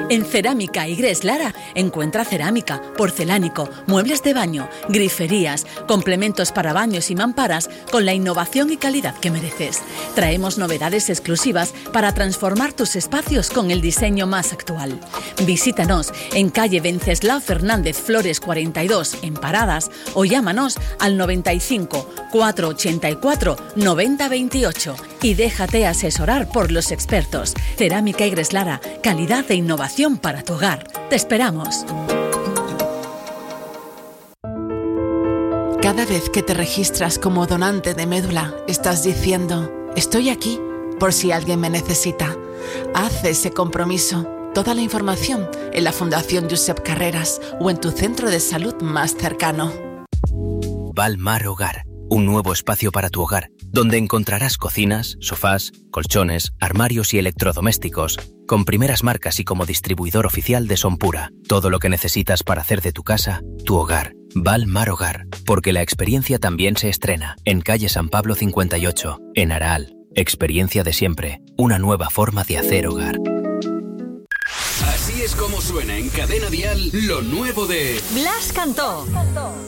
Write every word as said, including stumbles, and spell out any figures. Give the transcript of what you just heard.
En Cerámica Igres Lara encuentra cerámica, porcelánico, muebles de baño, griferías, complementos para baños y mamparas con la innovación y calidad que mereces. Traemos novedades exclusivas para transformar tus espacios con el diseño más actual. Visítanos en calle Venceslao Fernández Flores cuarenta y dos en Paradas o llámanos al noventa y cinco, cuatrocientos ochenta y cuatro, noventa veintiocho y déjate asesorar por los expertos. Cerámica Igres Lara, calidad e innovación para tu hogar. Te esperamos. Cada vez que te registras como donante de médula, estás diciendo: estoy aquí por si alguien me necesita. Haz ese compromiso. Toda la información en la Fundación Josep Carreras o en tu centro de salud más cercano. Valmar Hogar, un nuevo espacio para tu hogar, donde encontrarás cocinas, sofás, colchones, armarios y electrodomésticos, con primeras marcas y como distribuidor oficial de Sonpura. Todo lo que necesitas para hacer de tu casa tu hogar. Valmar Hogar, porque la experiencia también se estrena en calle San Pablo cincuenta y ocho, en Araal. Experiencia de siempre, una nueva forma de hacer hogar. Así es como suena en Cadena Dial lo nuevo de Blas Cantó.